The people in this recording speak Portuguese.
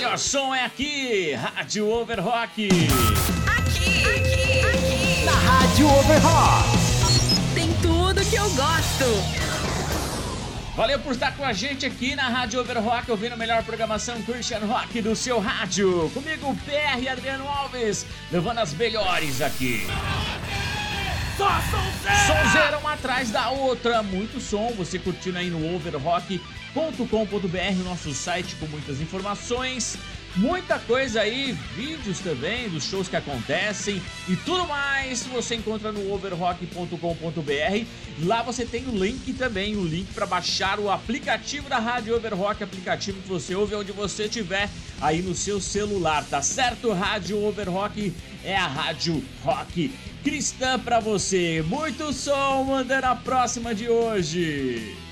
melhor som é aqui, Rádio Overrock. Aqui. Na Rádio Overrock. Tem tudo que eu gosto. Valeu por estar com a gente aqui na Rádio Overrock, ouvindo a melhor programação Christian Rock do seu rádio. Comigo, PR Adriano Alves, levando as melhores aqui. Sonzeira uma atrás da outra, muito som, você curtindo aí no overrock.com.br, o nosso site com muitas informações, muita coisa aí, vídeos também dos shows que acontecem e tudo mais você encontra no overrock.com.br. Lá você tem o link também, o link para baixar o aplicativo da Rádio Overrock, aplicativo que você ouve onde você estiver aí no seu celular, tá certo? Rádio Overrock é a Rádio Rock cristã pra você. Muito som, mandando a próxima de hoje.